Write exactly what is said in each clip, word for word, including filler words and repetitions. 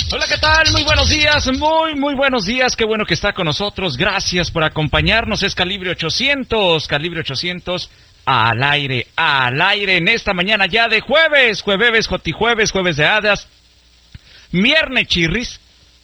Hola, ¿qué tal? Muy buenos días, muy, muy buenos días. Qué bueno que está con nosotros. Gracias por acompañarnos. Es Calibre ochocientos, Calibre ochocientos al aire, al aire en esta mañana ya de jueves, jueves, jotijueves, jueves de hadas, viernes chirris,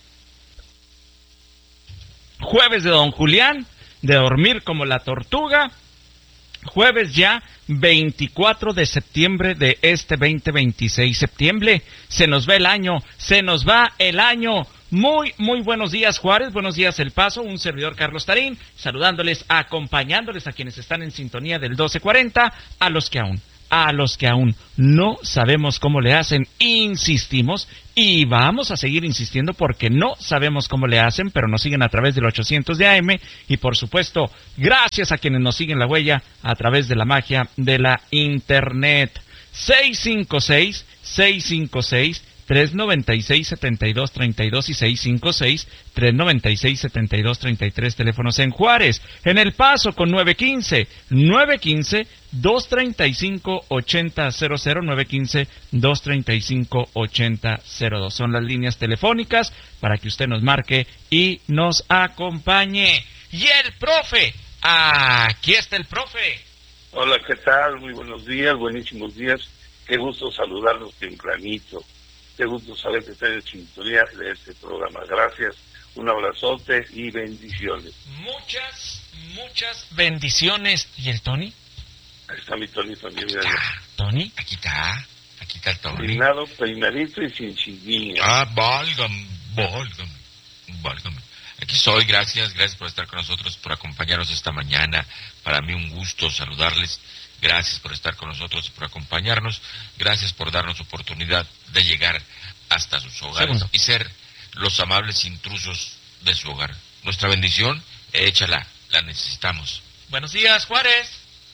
jueves de Don Julián, de dormir como la tortuga, jueves ya veinticuatro de septiembre de este veinte veintiséis. Septiembre, se nos va el año, se nos va el año. Muy, muy buenos días, Juárez, buenos días, El Paso, un servidor Carlos Tarín, saludándoles, acompañándoles a quienes están en sintonía del doce cuarenta, a los que aún, a los que aún no sabemos cómo le hacen, insistimos, y vamos a seguir insistiendo porque no sabemos cómo le hacen, pero nos siguen a través del ochocientos de A M, y por supuesto, gracias a quienes nos siguen la huella a través de la magia de la Internet. seis cinco seis, seis cinco seis, tres nueve seis, siete dos tres dos y seis cinco seis, tres nueve seis, siete dos tres tres, teléfonos en Juárez, en El Paso con nueve uno cinco, nueve uno cinco, dos tres cinco, ocho cero cero cero, nueve uno cinco, dos tres cinco, ocho cero cero dos. Son las líneas telefónicas para que usted nos marque y nos acompañe. Y el profe, aquí está el profe. Hola, ¿qué tal? Muy buenos días, buenísimos días. Qué gusto saludarlos tempranito. Qué gusto saber que están en sintonía de este programa. Gracias, un abrazote y bendiciones. Muchas, muchas bendiciones. ¿Y el Tony? Ahí está mi Tony también. Aquí está. ¿Tony? Aquí está. Aquí está el Tony. Peinado, peinadito y sin chiguilla. Ah, válgame, válgame, válgame. Aquí soy, gracias, gracias por estar con nosotros, por acompañarnos esta mañana. Para mí un gusto saludarles. Gracias por estar con nosotros y por acompañarnos. Gracias por darnos oportunidad de llegar hasta sus hogares. Segundo. Y ser los amables intrusos de su hogar. Nuestra bendición, échala, la necesitamos. Buenos días, Juárez.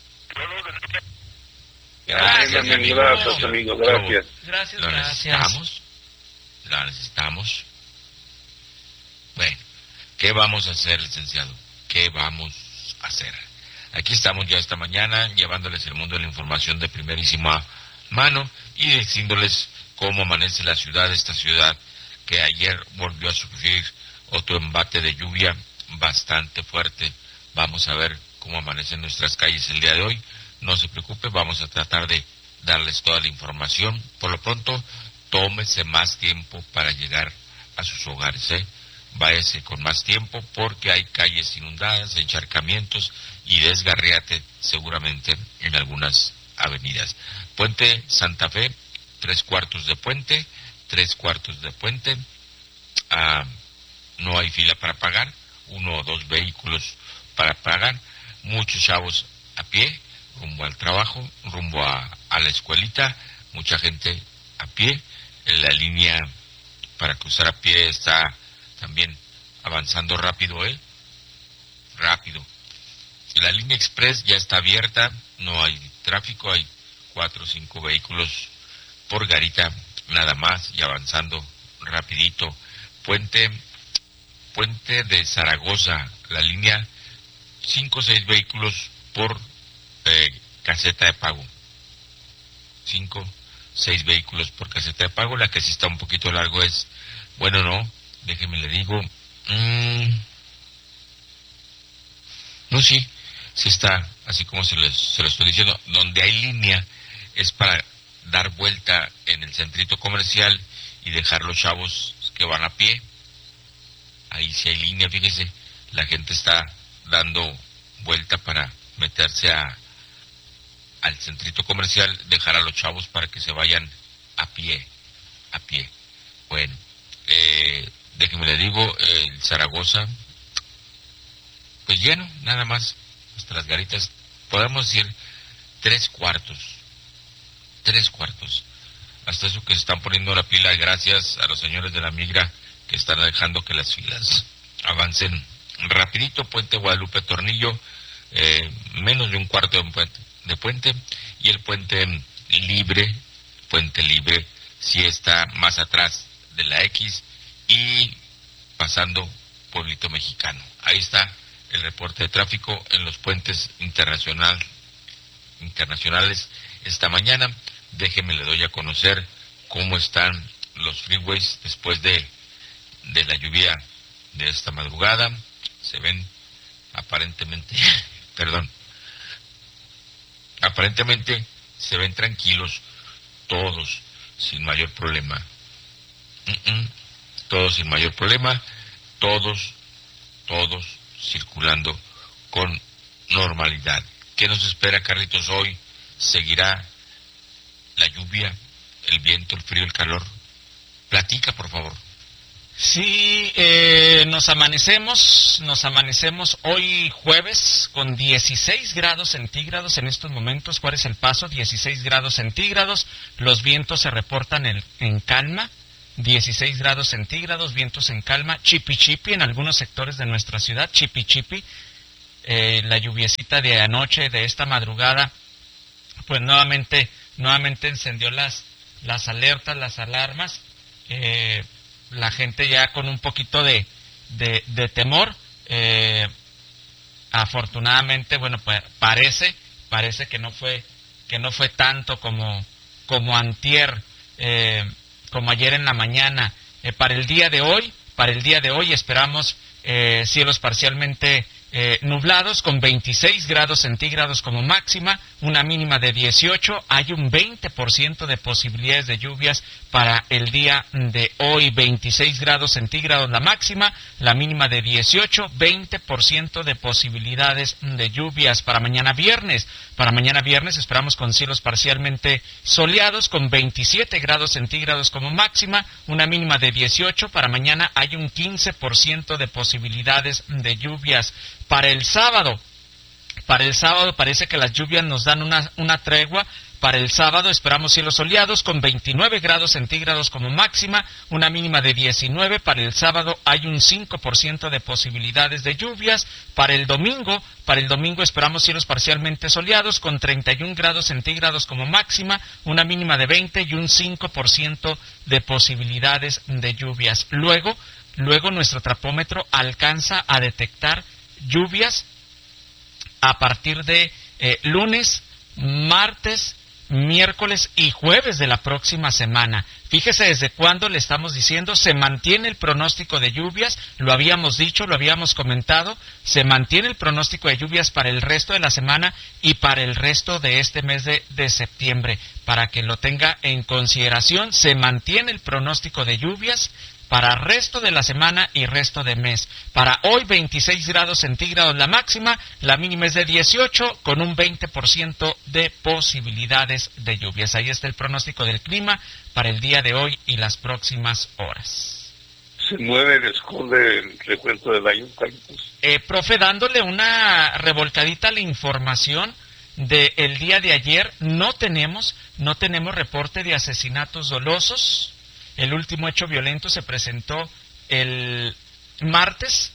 Gracias, gracias, amigo. Gracias, amigo, gracias. Gracias, ¿Lo gracias. necesitamos? ¿La necesitamos? Bueno, ¿qué vamos a hacer, licenciado? ¿Qué vamos a hacer? Aquí estamos ya esta mañana llevándoles el mundo de la información de primerísima mano y diciéndoles cómo amanece la ciudad, esta ciudad que ayer volvió a sufrir otro embate de lluvia bastante fuerte. Vamos a ver cómo amanecen nuestras calles el día de hoy. No se preocupe, vamos a tratar de darles toda la información. Por lo pronto, tómese más tiempo para llegar a sus hogares, ¿eh? Váyase con más tiempo porque hay calles inundadas, encharcamientos y desgarriate seguramente en algunas avenidas. Puente Santa Fe, tres cuartos de puente, tres cuartos de puente. Ah, no hay fila para pagar, uno o dos vehículos para pagar. Muchos chavos a pie, rumbo al trabajo, rumbo a, a la escuelita. Mucha gente a pie. En la línea para cruzar a pie está también avanzando rápido, ¿eh? Rápido. La línea express ya está abierta, no hay tráfico, hay cuatro o cinco vehículos por garita, nada más, y avanzando rapidito. Puente, Puente de Zaragoza, la línea, cinco o seis vehículos por eh, caseta de pago. Cinco, seis vehículos por caseta de pago. La que sí está un poquito largo es, bueno, no, déjeme le digo, mmm, no, sí, sí está, así como se, les, se lo estoy diciendo, donde hay línea es para dar vuelta en el centrito comercial y dejar los chavos que van a pie. Ahí sí hay línea, fíjese, la gente está dando vuelta para meterse a al centrito comercial, dejar a los chavos para que se vayan a pie, a pie. Bueno, eh, déjeme le digo, el eh, Zaragoza, pues lleno, nada más, hasta las garitas, podemos decir tres cuartos, tres cuartos, hasta eso que se están poniendo la pila, gracias a los señores de la migra que están dejando que las filas avancen rapidito. Puente Guadalupe Tornillo, eh, menos de un cuarto de puente, de puente, y el puente libre, puente libre, sí está más atrás de la X y pasando Pueblito Mexicano. Ahí está el reporte de tráfico en los puentes internacional, internacionales esta mañana. Déjeme le doy a conocer cómo están los freeways después de de la lluvia de esta madrugada. Se ven aparentemente, perdón, aparentemente se ven tranquilos todos, sin mayor problema. Uh-uh. Todos sin mayor problema, todos, todos circulando con normalidad. ¿Qué nos espera, Carlitos, hoy? ¿Seguirá la lluvia, el viento, el frío, el calor? Platica, por favor. Sí, eh, nos amanecemos, nos amanecemos hoy jueves con dieciséis grados centígrados en estos momentos. ¿Cuál es el paso? dieciséis grados centígrados. Los vientos se reportan en, en calma. dieciséis grados centígrados, vientos en calma. Chipi chipi en algunos sectores de nuestra ciudad. Chipi chipi. Eh, la lluviecita de anoche, de esta madrugada, pues nuevamente, nuevamente encendió las, las alertas, las alarmas. Eh, la gente ya con un poquito de, de, de temor. Eh, afortunadamente, bueno, pues parece, parece que no fue, que no fue tanto como, como antier, eh, como ayer en la mañana. Eh, para el día de hoy, para el día de hoy esperamos eh, cielos parcialmente eh, nublados con veintiséis grados centígrados como máxima, una mínima de dieciocho. Hay un veinte por ciento de posibilidades de lluvias para el día de hoy. veintiséis grados centígrados la máxima, la mínima de dieciocho, veinte por ciento de posibilidades de lluvias para mañana viernes. Para mañana viernes esperamos con cielos parcialmente soleados con veintisiete grados centígrados como máxima, una mínima de dieciocho. Para mañana hay un quince por ciento de posibilidades de lluvias. Para el sábado, para el sábado parece que las lluvias nos dan una, una tregua. Para el sábado esperamos cielos soleados con veintinueve grados centígrados como máxima, una mínima de diecinueve. Para el sábado hay un cinco por ciento de posibilidades de lluvias. Para el domingo, para el domingo esperamos cielos parcialmente soleados con treinta y un grados centígrados como máxima, una mínima de veinte y un cinco por ciento de posibilidades de lluvias. Luego, luego nuestro termómetro alcanza a detectar lluvias a partir de eh, lunes, martes, miércoles y jueves de la próxima semana. Fíjese desde cuándo le estamos diciendo, se mantiene el pronóstico de lluvias, lo habíamos dicho, lo habíamos comentado, se mantiene el pronóstico de lluvias para el resto de la semana y para el resto de este mes de, de septiembre. Para que lo tenga en consideración, se mantiene el pronóstico de lluvias para resto de la semana y resto de mes. Para hoy veintiséis grados centígrados la máxima, la mínima es de dieciocho con un veinte por ciento de posibilidades de lluvias. Ahí está el pronóstico del clima para el día de hoy y las próximas horas. ¿Se mueve el score del recuento del año, Carlitos? Eh, profe, dándole una revolcadita a la información del día de ayer, no tenemos, no tenemos reporte de asesinatos dolosos. El último hecho violento se presentó el martes,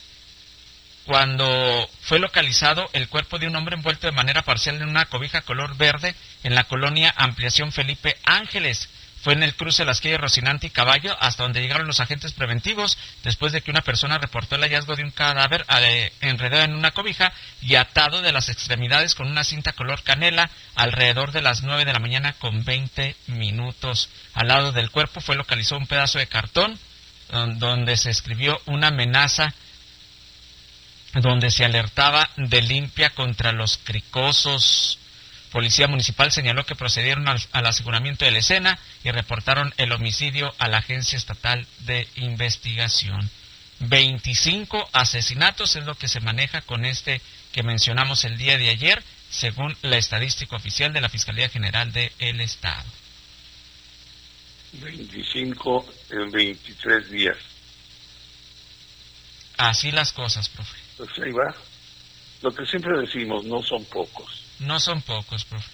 cuando fue localizado el cuerpo de un hombre envuelto de manera parcial en una cobija color verde en la colonia Ampliación Felipe Ángeles. Fue en el cruce de las calles Rocinante y Caballo, hasta donde llegaron los agentes preventivos, después de que una persona reportó el hallazgo de un cadáver eh, enredado en una cobija y atado de las extremidades con una cinta color canela, alrededor de las nueve de la mañana con veinte minutos. Al lado del cuerpo fue localizado un pedazo de cartón donde se escribió una amenaza, donde se alertaba de limpia contra los cricosos. Policía Municipal señaló que procedieron al, al aseguramiento de la escena y reportaron el homicidio a la Agencia Estatal de Investigación. veinticinco asesinatos es lo que se maneja con este que mencionamos el día de ayer, según la estadística oficial de la Fiscalía General del Estado. veinticinco en veintitrés días. Así las cosas, profe. Pues ahí va. Lo que siempre decimos, no son pocos. No son pocos, profe.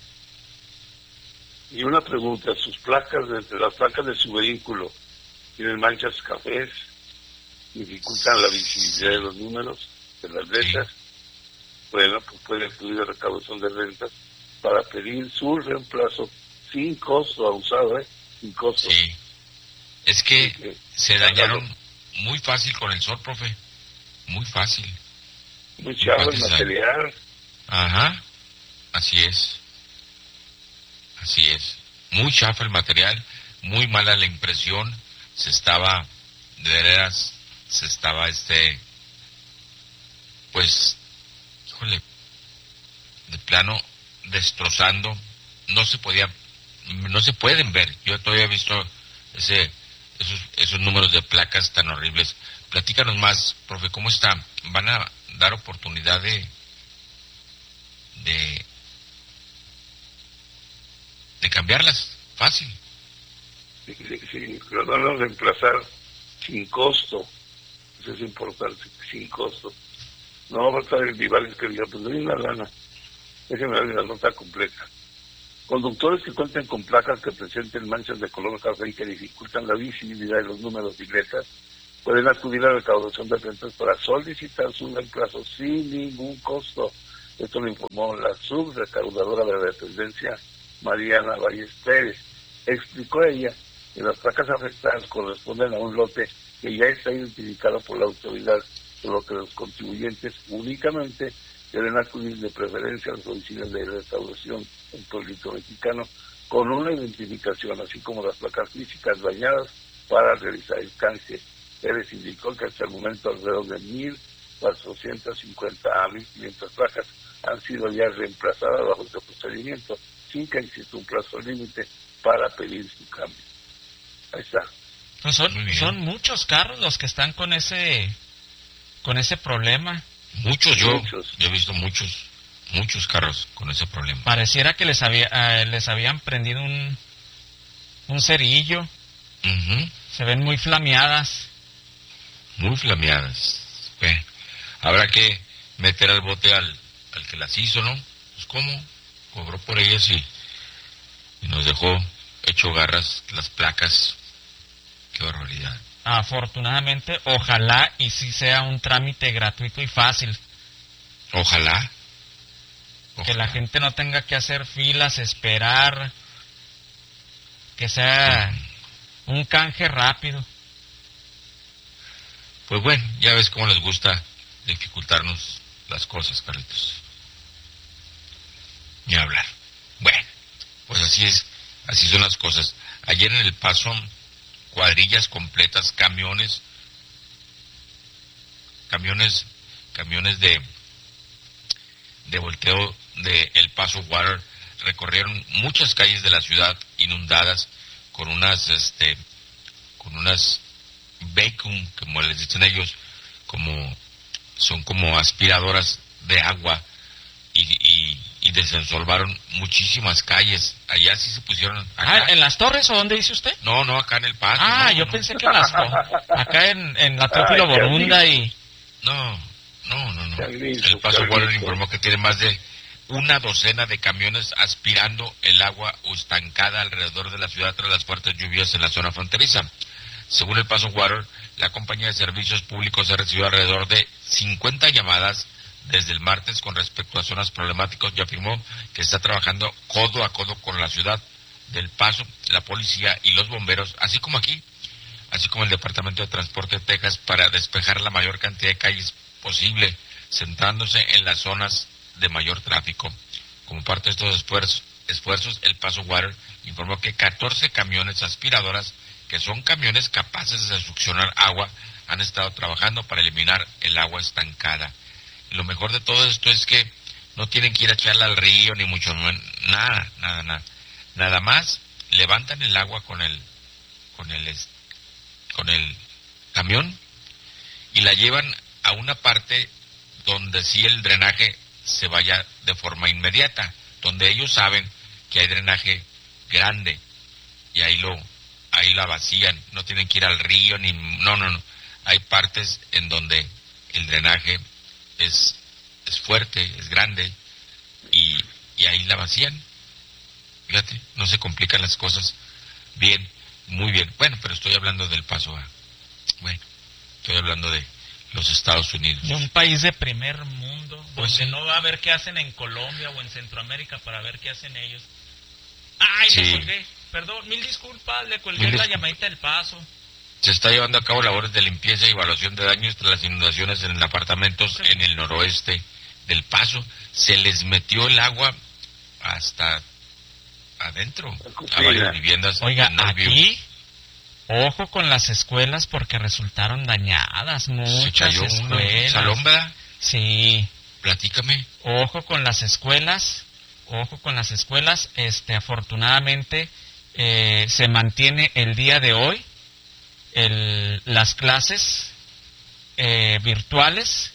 Y una pregunta, sus placas, de, las placas de su vehículo, ¿tienen manchas cafés? ¿Dificultan la visibilidad de los números, de las letras? Sí. Bueno, pues puede acudir a recaudación de rentas para pedir su reemplazo sin costo, abusado, ¿eh? Sin costo. Sí. Es que, que se dañaron muy fácil con el sol, profe. Muy fácil. Muy chavo el material. Ajá. Así es, así es, muy chafa el material, muy mala la impresión, se estaba de veras se estaba este pues híjole de plano destrozando, no se podía no se pueden ver. Yo todavía he visto ese esos esos números de placas tan horribles. Platícanos más, profe, ¿cómo está? ¿Van a dar oportunidad de de de cambiarlas fácil? Sí, sí, sí, lo van a reemplazar sin costo. Eso es importante, sin costo. No va a estar el Vivales que diga, pues no hay una lana. Déjenme dar la nota completa. Conductores que cuenten con placas que presenten manchas de color café y que dificultan la visibilidad de los números y letras, pueden acudir a la recaudación de rentas para solicitar su reemplazo sin ningún costo. Esto lo informó la subrecaudadora de la dependencia, Mariana Valles Pérez. Explicó ella que las placas afectadas corresponden a un lote que ya está identificado por la autoridad, por lo que los contribuyentes únicamente deben acudir de preferencia a las oficinas de restauración en Pueblito Mexicano con una identificación, así como las placas físicas dañadas, para realizar el canje. Pérez indicó que hasta el momento alrededor de mil cuatrocientas cincuenta a mil quinientas placas han sido ya reemplazadas bajo este procedimiento, sin que exista un plazo límite para pedir su cambio. Ahí está. Pues son, son muchos carros los que están con ese con ese problema. Muchos, yo, muchos. yo he visto muchos, muchos carros con ese problema. Pareciera que les había eh, les habían prendido un un cerillo. Uh-huh. Se ven muy flameadas. Muy flameadas. Bueno, habrá que meter al bote al, al que las hizo, ¿no? Pues cómo, cobró por ellas y, y nos dejó hecho garras las placas. Qué barbaridad. Afortunadamente, ojalá y sí sea un trámite gratuito y fácil. Ojalá. Ojalá. Que la gente no tenga que hacer filas, esperar. Que sea sí. un canje rápido. Pues bueno, ya ves cómo les gusta dificultarnos las cosas, Carlitos. Ni hablar. Bueno, pues así es, así son las cosas. Ayer en El Paso, cuadrillas completas, camiones, camiones, camiones de de volteo de El Paso Water recorrieron muchas calles de la ciudad inundadas con unas, este, con unas vacuum, como les dicen ellos, como son como aspiradoras de agua y, y, y desensolvaron muchísimas calles. Allá sí se pusieron. Acá. Ah, ¿en las Torres o dónde dice usted? No, no, acá en El Paso. Ah, no, yo no. pensé que en las acá en, en la Teófilo Borunda y... No, no, no, no. Carlitos, El Paso Carlitos. Water informó que tiene más de una docena de camiones aspirando el agua estancada alrededor de la ciudad tras las fuertes lluvias en la zona fronteriza. Según El Paso Water, la compañía de servicios públicos ha recibido alrededor de cincuenta llamadas desde el martes con respecto a zonas problemáticas y afirmó que está trabajando codo a codo con la ciudad del Paso, la policía y los bomberos, así como aquí, así como el Departamento de Transporte de Texas, para despejar la mayor cantidad de calles posible, centrándose en las zonas de mayor tráfico. Como parte de estos esfuerzos, esfuerzos El Paso Water informó que catorce camiones aspiradoras, que son camiones capaces de succionar agua, han estado trabajando para eliminar el agua estancada. Y lo mejor de todo esto es que no tienen que ir a echarla al río, ni mucho, nada, nada, nada. Nada más levantan el agua con el, con el, con el camión y la llevan a una parte donde sí el drenaje se vaya de forma inmediata, donde ellos saben que hay drenaje grande y ahí lo ahí la vacían, no tienen que ir al río ni no no no hay partes en donde el drenaje es es fuerte, es grande y, y ahí la vacían. Fíjate, no se complican las cosas. Bien, muy bien. Bueno, pero estoy hablando del Paso A. Bueno, estoy hablando de los Estados Unidos. De un país de primer mundo, pues donde sí. no va a ver qué hacen en Colombia o en Centroamérica para ver qué hacen ellos. Ay, sí. le colgué. Perdón, mil disculpas, le colgué Mil la disculpas. llamadita del Paso. Se está llevando a cabo labores de limpieza y evaluación de daños tras las inundaciones en apartamentos en el noroeste del Paso. Se les metió el agua hasta adentro a varias viviendas. Oiga, en Northview. aquí Ojo con las escuelas porque resultaron dañadas, muchas Se cayó escuelas. Salón, ¿verdad? Sí. Platícame. Ojo con las escuelas, ojo con las escuelas, este, afortunadamente eh, se mantiene el día de hoy el, las clases eh, virtuales.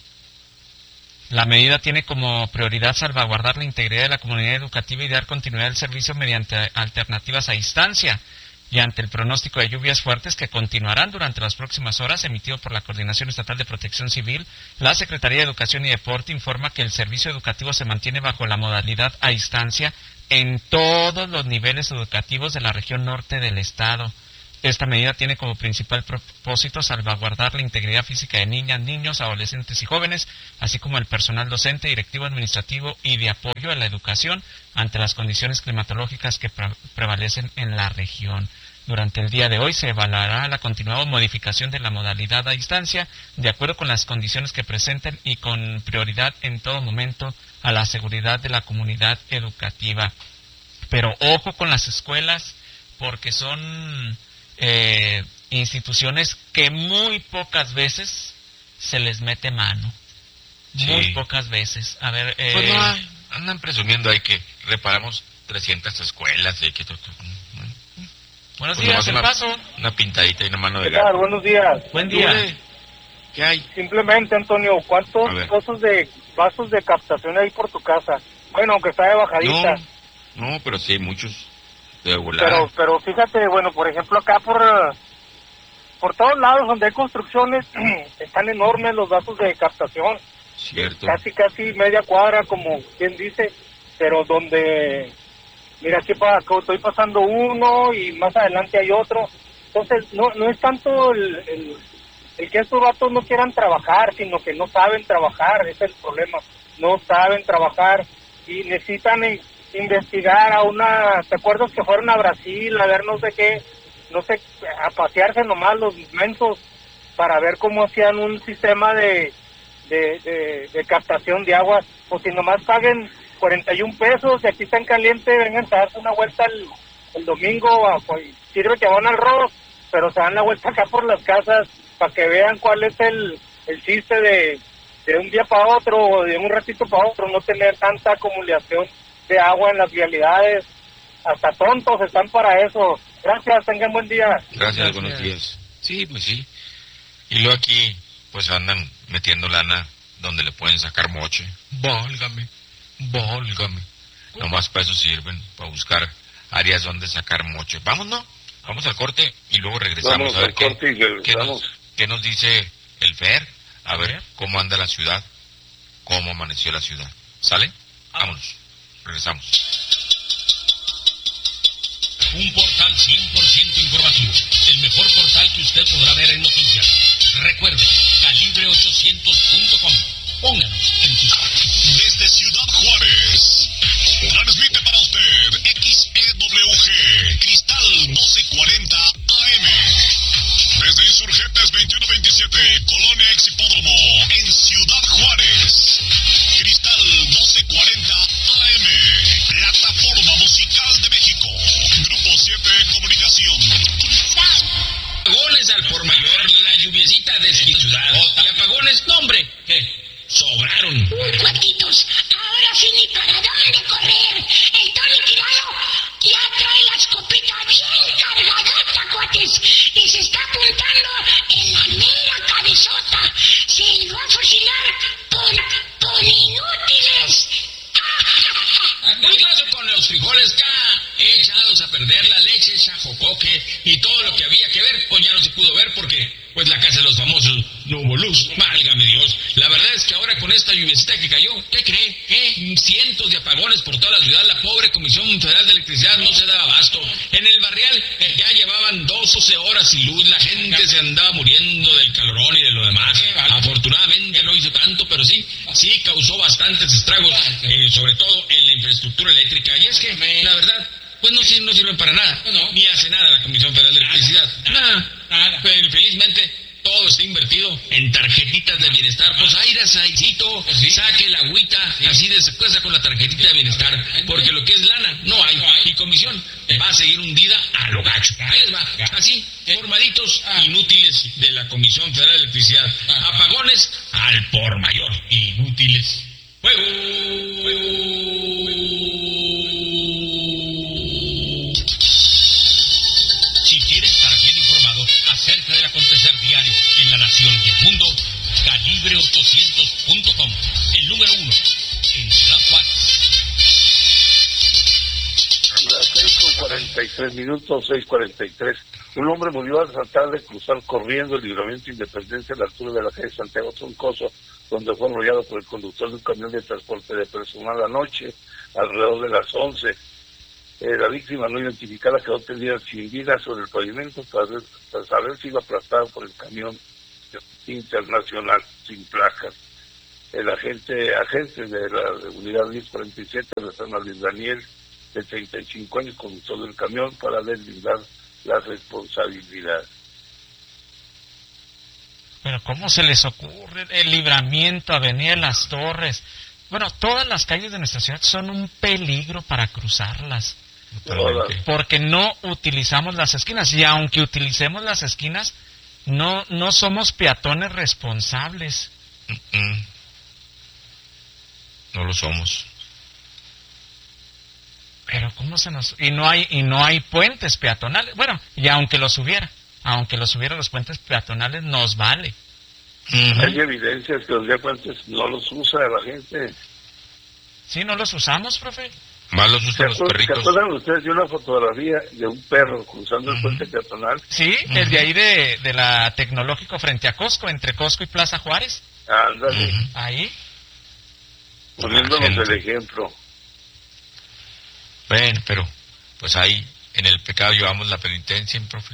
La medida tiene como prioridad salvaguardar la integridad de la comunidad educativa y dar continuidad al servicio mediante alternativas a distancia. Y ante el pronóstico de lluvias fuertes que continuarán durante las próximas horas, emitido por la Coordinación Estatal de Protección Civil, la Secretaría de Educación y Deporte informa que el servicio educativo se mantiene bajo la modalidad a distancia en todos los niveles educativos de la región norte del estado. Esta medida tiene como principal propósito salvaguardar la integridad física de niñas, niños, adolescentes y jóvenes, así como el personal docente, directivo, administrativo y de apoyo a la educación ante las condiciones climatológicas que pre prevalecen en la región. Durante el día de hoy se evaluará la continuada modificación de la modalidad a distancia de acuerdo con las condiciones que presenten y con prioridad en todo momento a la seguridad de la comunidad educativa. Pero ojo con las escuelas porque son Eh, instituciones que muy pocas veces se les mete mano. Sí. Muy pocas veces. A ver, eh... pues no, andan presumiendo ahí que reparamos trescientas escuelas y que todo. Buenos pues días, el una, paso. Una pintadita y una mano de gato. gato. Buenos días. Buen día. ¿Qué hay? Simplemente, Antonio, ¿cuántos vasos de vasos de captación hay por tu casa? Bueno, aunque está de bajadita. No, no, pero sí hay muchos. Pero, pero fíjate, bueno, por ejemplo acá por por todos lados donde hay construcciones están enormes los vasos de captación. Cierto. Casi, casi media cuadra, como quien dice, pero donde, mira, aquí pa, estoy pasando uno y más adelante hay otro. Entonces, no no es tanto el, el, el que estos vatos no quieran trabajar, sino que no saben trabajar, ese es el problema. No saben trabajar y necesitan investigar a una, ¿te acuerdas que fueron a Brasil a ver no sé qué, no sé, a pasearse nomás los mensos para ver cómo hacían un sistema de de, de, de captación de agua? Pues si nomás paguen cuarenta y un pesos y aquí están caliente, vengan a darse una vuelta el, el domingo, a, pues, sirve que van al robo, pero se dan la vuelta acá por las casas para que vean cuál es el, el chiste de, de un día para otro o de un ratito para otro, no tener tanta acumulación de agua en las vialidades. Hasta tontos están para eso. Gracias, tengan buen día. Gracias, Gracias, buenos días. Sí, pues sí. Y luego aquí, pues andan metiendo lana donde le pueden sacar moche. Válgame, válgame. Nomás para eso sirven, para buscar áreas donde sacar moche. Vamos, ¿no? Vamos al corte y luego regresamos Vamos a ver qué, qué, nos, qué nos dice el Fer. A ver cómo anda la ciudad, cómo amaneció la ciudad. ¿Sale? Vámonos. Regresamos. Un portal cien por ciento informativo. El mejor portal que usted podrá ver en noticias. Recuerde, calibre ochocientos punto com. Pónganos en sus... Desde Ciudad Juárez, transmite para usted X E W G, Cristal doce cuarenta A M. Desde Insurgentes veintiuno veintisiete, Colonia Ex Hipódromo, en Ciudad Juárez. Cristal doce cuarenta A M, plataforma musical de México. Grupo siete Comunicación. Apagones al por mayor, la lluviecita de ciudad. ¿Y apagones? No, hombre, ¿qué? Sobraron. Cuatitos, ahora sí ni para dónde correr. El Tony Tirado ya trae la escopeta bien cargadota, cuates, y se está apuntando en la mera cabezota. Se lo va a fusilar por, por inútiles. Muy claro con los frijoles ya echados a perder, la leche, chajocoque y todo lo que había que ver, pues ya no se pudo ver porque pues la casa de los famosos no hubo luz. Válgame Dios. La verdad es que ahora con esta lluviecita que cayó, ¿qué cree? ¿Qué? Cientos de apagones por toda la ciudad. La pobre Comisión Federal de Electricidad no se daba abasto. En el barrial eh, ya llevaban doce horas sin luz. La gente se andaba muriendo del calorón y de lo demás. Afortunadamente no hizo tanto, pero sí, sí causó bastantes estragos, eh, sobre todo en la infraestructura eléctrica. Y es que, la verdad, pues no, no sirven para nada. Ni hace nada la Comisión Federal de Electricidad. Nada. Nada. Pero felizmente, todo todo está invertido en tarjetitas de bienestar. Pues aire asaicito, ¿sí? Saque la agüita, ¿sí? Así de secuestra con la tarjetita de bienestar, porque lo que es lana no hay, y comisión va a seguir hundida a lo gacho. Ahí les va, así, formaditos inútiles de la Comisión Federal de Electricidad. Apagones al por mayor, inútiles. ¡Fuego! Si quieres estar bien informado acerca del acontecer diario en la nación y el mundo, calibre ochocientos punto com, el número uno en Ciudad Juárez. seis con cuarenta y tres minutos, seis cuarenta y tres. Un hombre murió al tratar de cruzar corriendo el libramiento Independencia a la altura de la calle Santiago Troncoso, donde fue arrollado por el conductor de un camión de transporte de personal anoche, alrededor de las once. Eh, la víctima no identificada quedó tendida sin vida sobre el pavimento tras, tras saber si iba aplastado por el camión internacional sin placas. El agente agente de la unidad diez cuarenta y siete, Rosana Luis Daniel, de treinta y cinco años, conductor del camión, para deslindar la responsabilidad. Pero ¿cómo se les ocurre? El Libramiento, Avenida de las Torres. Bueno, todas las calles de nuestra ciudad son un peligro para cruzarlas. Todas. Porque no utilizamos las esquinas. Y aunque utilicemos las esquinas, no, no somos peatones responsables. Mm-mm. No lo somos. Pero ¿cómo se nos...? Y no hay y no hay puentes peatonales. Bueno, y aunque los hubiera, aunque los hubiera, los puentes peatonales nos vale. Uh-huh. Hay evidencias que los puentes no los usa la gente. Sí, no los usamos, profe. Más los ¿Se usan los acuerdan, perritos. ¿Se acuerdan ustedes de una fotografía de un perro cruzando el Uh-huh. puente peatonal? Sí, Uh-huh. el de ahí de, de la Tecnológico frente a Costco, entre Costco y Plaza Juárez. Ándale, Uh-huh. Ahí. poniéndonos Gente. el ejemplo. Bueno, pero pues ahí en el pecado llevamos la penitencia, profe.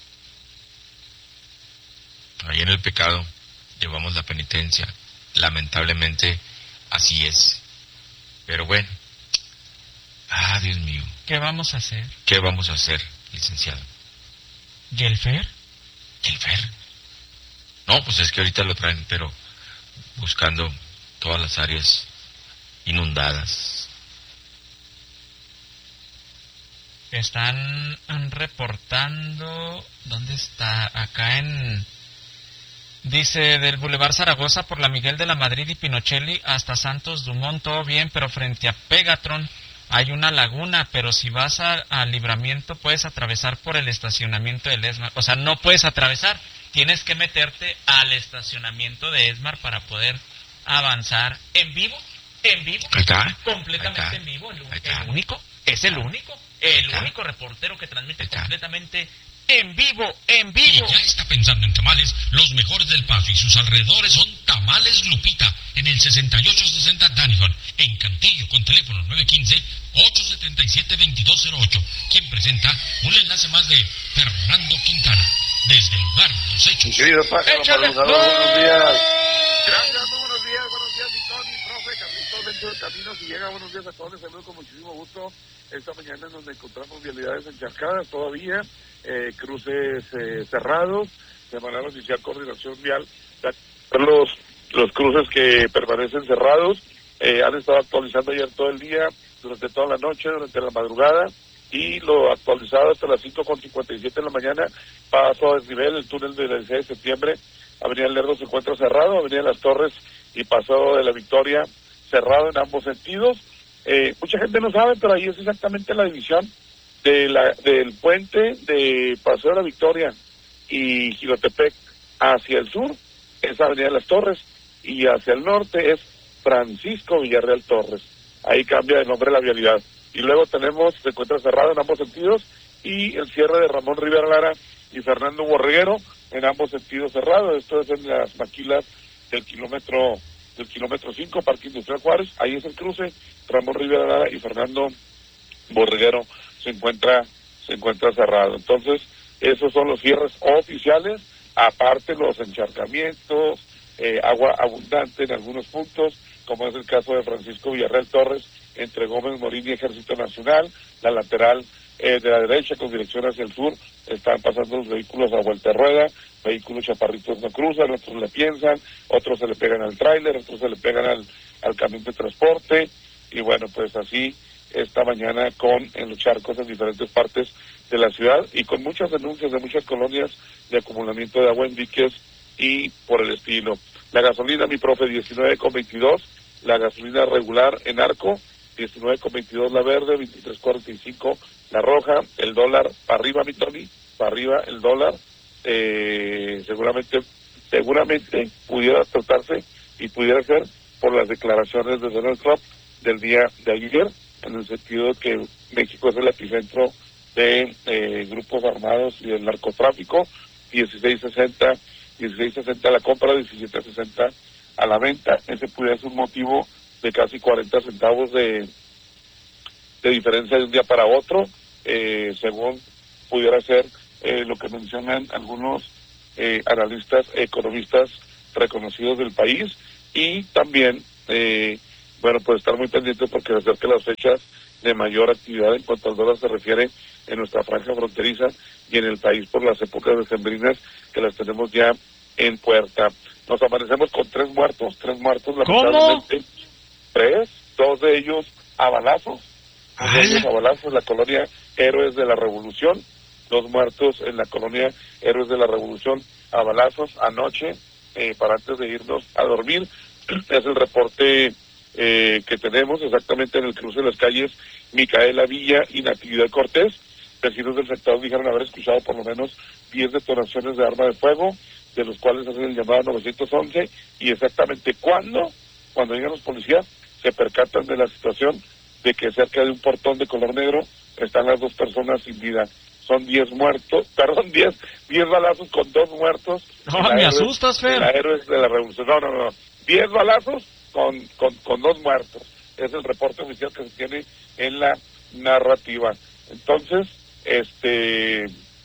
Ahí en el pecado llevamos la penitencia. Lamentablemente así es. Pero bueno. Ah, Dios mío. ¿Qué vamos a hacer? ¿Qué vamos a hacer, licenciado? ¿Y el Fer? ¿Y el Fer? No, pues es que ahorita lo traen, pero buscando todas las áreas inundadas. Están reportando... ¿Dónde está? Acá en... Dice, del Boulevard Zaragoza por la Miguel de la Madrid y Pinochelli hasta Santos Dumont, todo bien, pero frente a Pegatron hay una laguna, pero si vas a- al Libramiento puedes atravesar por el estacionamiento del ESMAR. O sea, no puedes atravesar, tienes que meterte al estacionamiento de ESMAR para poder avanzar en vivo, en vivo, Ahí está. completamente Ahí está. en vivo, el, Ahí está. el único, es el único, el está. único reportero que transmite Ahí está. completamente en vivo, en Y vivo. ya está pensando en tamales, los mejores del Paso y sus alrededores son Tamales Lupita, en el sesenta y ocho sesenta Danison, en Cantillo, con teléfono nueve uno cinco, ocho siete siete, dos dos cero ocho, quien presenta un enlace más de Fernando Quintana, desde el lugar de los Mi hechos. querido Pájaro ¡Échale! Madrugador, buenos días. Gracias, muy buenos días, buenos días, mi Tony, profe, Carlitos dentro del camino, si llega, buenos días a todos, les saludo con muchísimo gusto. Esta mañana en donde encontramos vialidades encharcadas todavía, eh, cruces eh, cerrados, de manera oficial coordinación vial, los, los cruces que permanecen cerrados, eh, han estado actualizando ayer todo el día, durante toda la noche, durante la madrugada, y lo actualizado hasta las cinco con cincuenta y siete de la mañana, paso a desnivel, el túnel del dieciséis de septiembre, Avenida Lerdo se encuentra cerrado, Avenida Las Torres y Paseo de la Victoria cerrado en ambos sentidos. Eh, mucha gente no sabe, pero ahí es exactamente la división de la, del puente de Paseo de la Victoria y Gilotepec hacia el sur, es Avenida Las Torres, y hacia el norte es Francisco Villarreal Torres. Ahí cambia de nombre la vialidad. Y luego tenemos, se encuentra cerrado en ambos sentidos, y el cierre de Ramón Rivera Lara y Fernando Borreguero en ambos sentidos cerrado. Esto es en las maquilas del kilómetro del kilómetro cinco, Parque Industrial Juárez. Ahí es el cruce, Ramón Rivera Lara y Fernando Borreguero se encuentra se encuentra cerrado. Entonces, esos son los cierres oficiales, aparte los encharcamientos, eh, agua abundante en algunos puntos, como es el caso de Francisco Villarreal Torres, entre Gómez Morín y Ejército Nacional, la lateral eh, de la derecha con dirección hacia el sur, están pasando los vehículos a vuelta de rueda, vehículos chaparritos no cruzan, otros le piensan, otros se le pegan al tráiler, otros se le pegan al, al camión de transporte, y bueno, pues así esta mañana con en los charcos en diferentes partes de la ciudad y con muchas denuncias de muchas colonias de acumulamiento de agua en diques y por el estilo. La gasolina, mi profe, diecinueve con veintidós, la gasolina regular en Arco, diecinueve con veintidós la verde, veintitrés cuarenta y cinco la roja, el dólar para arriba, mi Tony, para arriba el dólar, eh, seguramente, seguramente pudiera tratarse y pudiera ser por las declaraciones de Donald Trump del día de ayer, en el sentido de que México es el epicentro de eh, grupos armados y del narcotráfico, dieciséis sesenta a la compra, diecisiete sesenta a la venta. Ese pudiera ser un motivo de casi cuarenta centavos de, de diferencia de un día para otro, eh, según pudiera ser eh, lo que mencionan algunos eh, analistas, economistas reconocidos del país, y también eh, bueno, pues estar muy pendiente porque se acercan las fechas de mayor actividad en cuanto al dólar se refiere en nuestra franja fronteriza y en el país por las épocas decembrinas que las tenemos ya en puerta. Nos amanecemos con tres muertos, tres muertos lamentablemente. Tres, dos de ellos a balazos, dos de ellos a balazos en la colonia Héroes de la Revolución, dos muertos en la colonia Héroes de la Revolución a balazos anoche, eh, para antes de irnos a dormir. Es el reporte Eh, que tenemos exactamente en el cruce de las calles Micaela Villa y Natividad Cortés. Vecinos del sector dijeron haber escuchado por lo menos diez detonaciones de arma de fuego, de los cuales hacen el llamado nueve once, y exactamente cuando, cuando llegan los policías, se percatan de la situación de que cerca de un portón de color negro están las dos personas sin vida. Son diez muertos, perdón, diez, diez balazos con dos muertos. No, me héroes, asustas, Fer. La Héroes de la Revolución. No, no, no. diez balazos Con, con, con dos muertos. Es el reporte oficial que se tiene en la narrativa. Entonces, este,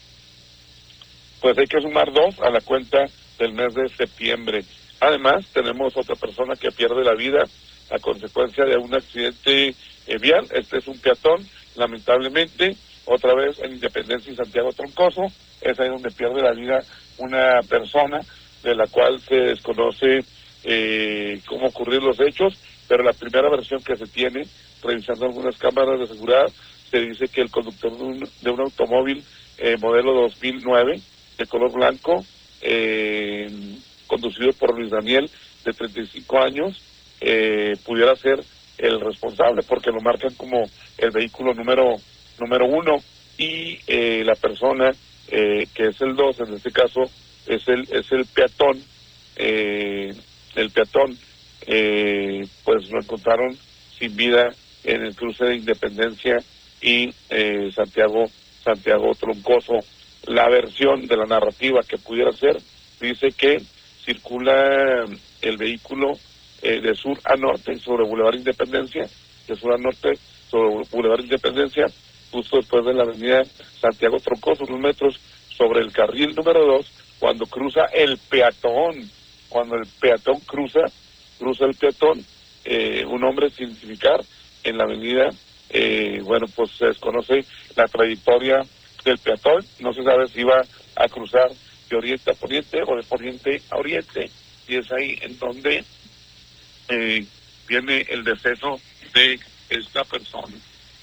pues hay que sumar dos a la cuenta del mes de septiembre. Además, tenemos otra persona que pierde la vida a consecuencia de un accidente eh, vial. Este es un peatón, lamentablemente, otra vez en Independencia y Santiago Troncoso. Es ahí donde pierde la vida una persona de la cual se desconoce Eh, cómo ocurrir los hechos, pero la primera versión que se tiene, revisando algunas cámaras de seguridad, se dice que el conductor de un, de un automóvil eh, modelo dos mil nueve, de color blanco, eh, conducido por Luis Daniel, de treinta y cinco años, eh, pudiera ser el responsable, porque lo marcan como el vehículo número número uno, y eh, la persona eh, que es el dos, en este caso, es el, es el peatón, eh, el peatón, eh, pues lo encontraron sin vida en el cruce de Independencia y eh, Santiago Santiago Troncoso. La versión de la narrativa que pudiera ser dice que circula el vehículo eh, de sur a norte sobre Boulevard Independencia, de sur a norte sobre Boulevard Independencia, justo después de la avenida Santiago Troncoso, unos metros sobre el carril número dos, cuando cruza el peatón. Cuando el peatón cruza, cruza el peatón, eh, un hombre sin identificar en la avenida, eh, bueno, pues se desconoce la trayectoria del peatón, no se sabe si iba a cruzar de oriente a poniente o de poniente a oriente, y es ahí en donde eh, viene el deceso de esta persona.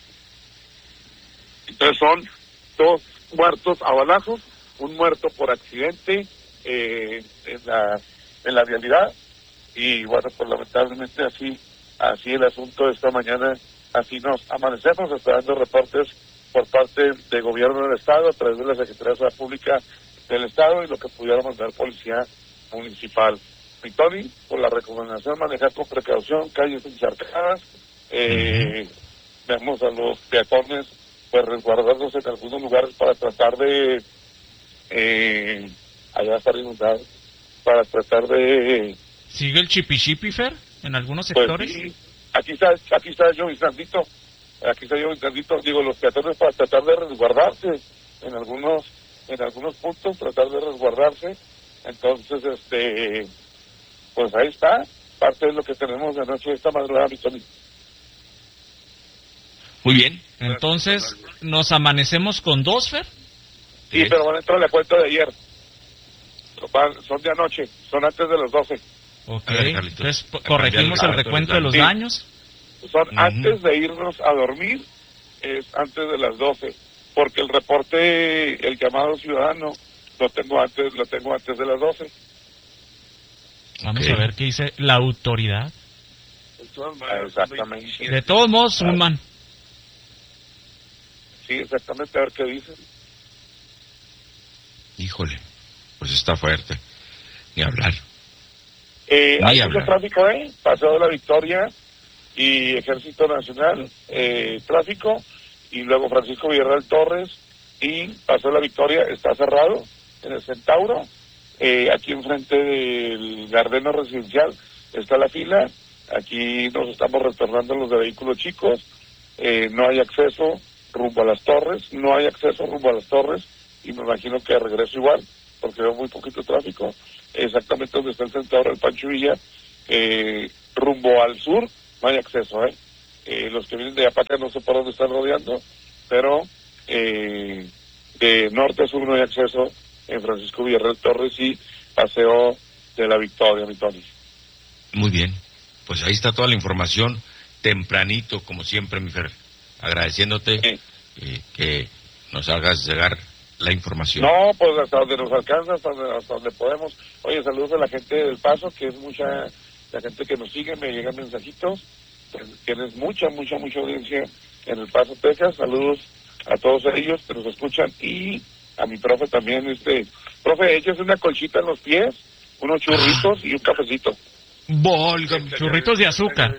Entonces son dos muertos a balazos, un muerto por accidente eh, en la en la vialidad, y bueno, pues lamentablemente así así el asunto de esta mañana, así nos amanecemos esperando reportes por parte del gobierno del estado a través de la Secretaría de Seguridad Pública del estado y lo que pudiera mandar policía municipal. Mi Tony, por la recomendación, manejar con precaución, calles encharcadas, eh, uh-huh. Vemos a los peatones pues resguardarnos en algunos lugares para tratar de eh, allá estar inundados, para tratar de... ¿Sigue el chipi-chipi, Fer, en algunos sectores? Pues sí, aquí está, aquí está yo instantito, aquí está yo instantito, digo, los peatones para tratar de resguardarse en algunos, en algunos puntos, tratar de resguardarse, entonces, este, pues ahí está, parte de lo que tenemos de noche esta madrugada, mi Tony. Muy bien. Entonces, ¿nos amanecemos con dos, Fer? Sí, pero van a entrar a la cuenta de ayer. Van- Son de anoche, son antes de las doce. Ok, A ver, Carlitos, entonces po- a corregimos cambiar el el recuento de los Sí. daños. Son Ujú. antes de irnos a dormir, es antes de las doce. Porque el reporte, el llamado ciudadano, lo tengo antes, lo tengo antes de las doce. Vamos Ok. a ver qué dice la autoridad. Exactamente. De todos modos, suman. Sí, exactamente, a ver qué dicen. Híjole, pues está fuerte. Ni hablar. Eh, Ni hay mucho hablar. tráfico, ¿eh? Paseo de la Victoria y Ejército Nacional, eh, tráfico, y luego Francisco Villarreal Torres y Paseo de la Victoria está cerrado en el Centauro. Eh, aquí enfrente del Gardeno Residencial está la fila. Aquí nos estamos retornando los de vehículos chicos. Eh, no hay acceso rumbo a las torres, no hay acceso rumbo a las torres, y me imagino que de regreso igual, porque veo muy poquito tráfico. Exactamente donde está el Centauro, el Pancho Villa, eh, rumbo al sur, no hay acceso, ¿eh? Eh, los que vienen de Apaca no sé por dónde están rodeando, pero eh, de norte a sur no hay acceso en Francisco Villarreal Torres y Paseo de la Victoria, mi Tony. Muy bien. Pues ahí está toda la información, tempranito, como siempre, mi Fer. Agradeciéndote Sí. eh, que nos hagas llegar la información. No, pues hasta donde nos alcanza, hasta donde, hasta donde podemos. Oye, saludos a la gente del Paso, que es mucha, la gente que nos sigue, me llegan mensajitos. Tienes mucha, mucha, mucha audiencia en El Paso, Texas. Saludos a todos ellos que nos escuchan, y a mi profe también. Este, profe, échese una colchita en los pies, unos churritos y un cafecito. Volga. Churritos de azúcar.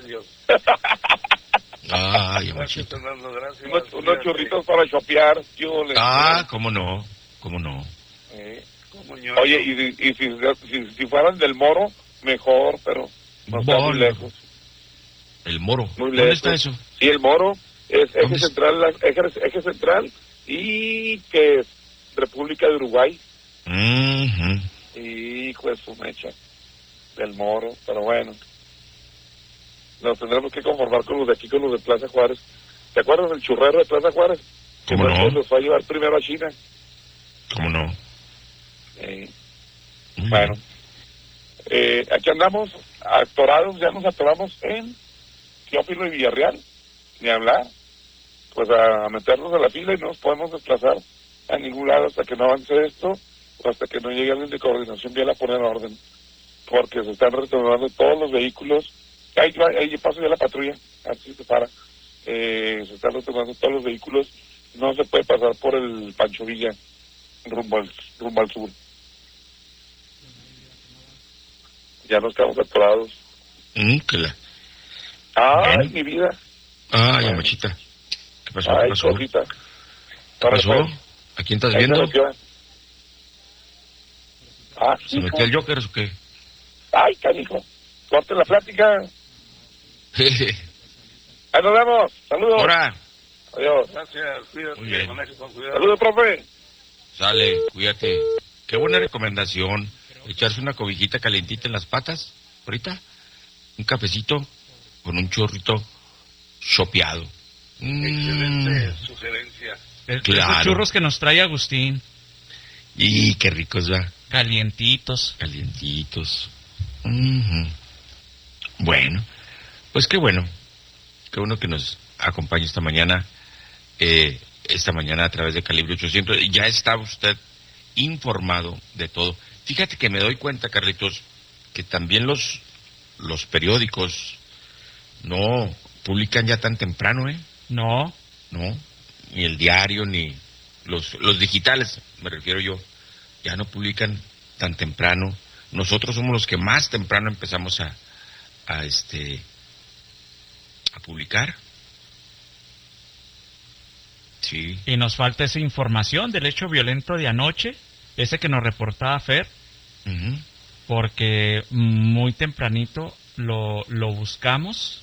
Ay, Gracias, machito. Fernando, gracias. Unos, unos Cuídate. churritos para chopear. ¿Qué les Ah, cómo no, cómo no. Eh, Como yo. Oye, y, y si, si, si fueran del Moro, mejor, pero no está muy Bol. lejos. El Moro. Muy ¿Dónde lejos. está eso? Sí, el Moro es ¿Dónde eje es? central, la- eje, eje central, y que es República de Uruguay. Mhm. Hijo de su mecha, del Moro, pero bueno. Nos tendremos que conformar con los de aquí, con los de Plaza Juárez. ¿Te acuerdas del churrero de Plaza Juárez? Que ¿Cómo fue el no? que los fue a llevar primero a China. ¿Cómo no? Eh, Muy bueno, bien. eh, aquí andamos atorados, ya nos atoramos en Teófilo y Villarreal, ni hablar, pues a meternos a la fila y no nos podemos desplazar a ningún lado hasta que no avance esto, o hasta que no llegue alguien de coordinación vial a poner orden, porque se están retornando todos los vehículos. Ahí, va- ahí paso ya la patrulla, así se para, eh, se están retornando todos los vehículos, no se puede pasar por el Pancho Villa rumbo al, rumbo al sur. Ya nos quedamos atorados. Mm, que la... Ay, Bueno. mi vida. Ay, Bueno. machita. ¿Qué pasó? ¿Qué Ay, pasó? cosita. ¿Qué pasó? ¿A quién estás viendo? Ah, ¿Se hijo. metió el Joker o qué? Ay, canijo. Corte la plática. Ahí nos vemos. Saludos. Ahora, Adiós. Gracias, cuídate. Muy bien. Maneje con cuidado. Saludos, profe. sale, cuídate. Qué buena recomendación. Echarse una cobijita calientita en las patas, ahorita. Un cafecito con un chorrito chopeado. Excelente Mm. sugerencia. Es- Claro. Esos churros que nos trae Agustín, Y qué ricos, va. calientitos. Calientitos. Ujú. Bueno, pues qué bueno. Qué bueno que nos acompañe esta mañana. Eh, esta mañana a través de Calibre ochocientos. Ya está usted informado de todo. Fíjate que me doy cuenta, Carlitos, que también los, los periódicos no publican ya tan temprano, ¿eh? No, No, ni el diario, ni los, los digitales, me refiero yo, ya no publican tan temprano. Nosotros somos los que más temprano empezamos a, a este, a publicar. Sí. y nos falta esa información del hecho violento de anoche, ese que nos reportaba Fer, Ujú. porque muy tempranito lo, lo buscamos.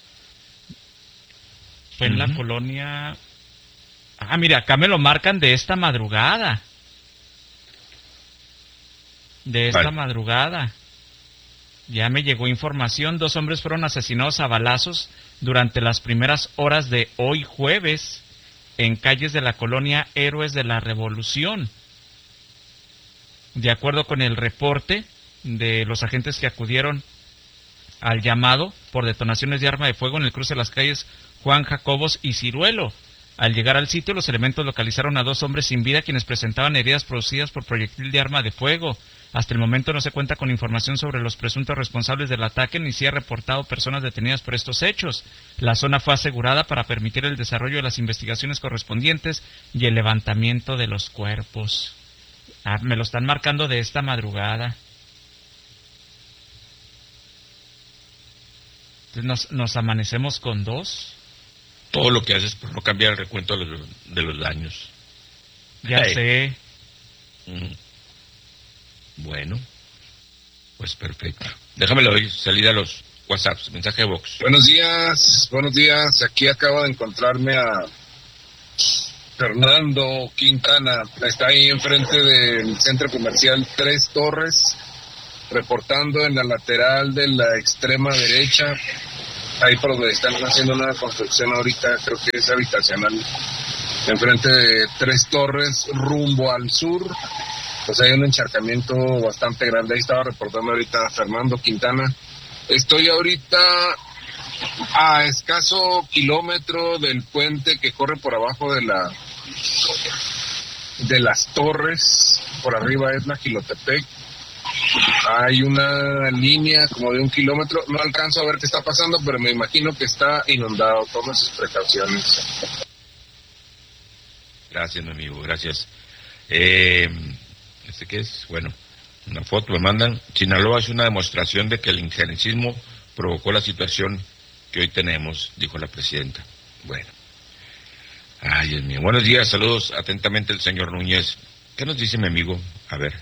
Fue en la Ujú. colonia... Ah, mira, acá me lo marcan de esta madrugada. De esta Vale. madrugada. Ya me llegó información, dos hombres fueron asesinados a balazos durante las primeras horas de hoy jueves en calles de la colonia Héroes de la Revolución. De acuerdo con el reporte de los agentes que acudieron al llamado por detonaciones de arma de fuego en el cruce de las calles Juan Jacobos y Ciruelo. Al llegar al sitio, los elementos localizaron a dos hombres sin vida quienes presentaban heridas producidas por proyectil de arma de fuego. Hasta el momento no se cuenta con información sobre los presuntos responsables del ataque ni se ha reportado personas detenidas por estos hechos. La zona fue asegurada para permitir el desarrollo de las investigaciones correspondientes y el levantamiento de los cuerpos. Ah, me lo están marcando de esta madrugada. Entonces nos, nos amanecemos con dos. Todo lo que haces por no cambiar el recuento de los, de los daños. Ya hey. sé. Mm. Bueno, pues perfecto. Déjame le doy salida a los WhatsApps, mensaje de Vox. Buenos días, buenos días. Aquí acabo de encontrarme a Fernando Quintana. Está ahí enfrente del centro comercial Tres Torres, reportando en la lateral de la extrema derecha. Ahí por donde están haciendo una construcción ahorita, creo que es habitacional, enfrente de Tres Torres, rumbo al sur. Pues hay un encharcamiento bastante grande. Ahí estaba reportando ahorita Fernando Quintana. Estoy ahorita a escaso kilómetro del puente que corre por abajo de la de las torres. Por arriba es la Jilotepec. Hay una línea como de un kilómetro. No alcanzo a ver qué está pasando, pero me imagino que está inundado. Tome sus precauciones. Gracias, mi amigo. Gracias. Eh... ¿Este qué es? Bueno, una foto me mandan. Sinaloa es una demostración de que el injerencismo provocó la situación que hoy tenemos, dijo la presidenta. Bueno. Ay, Dios mío. Buenos días, saludos atentamente el señor Núñez. ¿Qué nos dice mi amigo? A ver.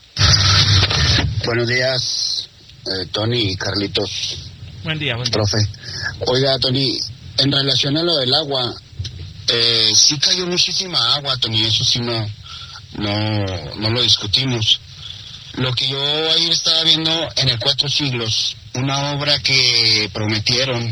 Buenos días, eh, Tony y Carlitos. Buen día, buen día. Profe. Oiga, Tony, en relación a lo del agua, eh, sí cayó muchísima agua, Tony, eso sí no... No, no lo discutimos. Lo que yo ayer estaba viendo en el Cuatro Siglos, una obra que prometieron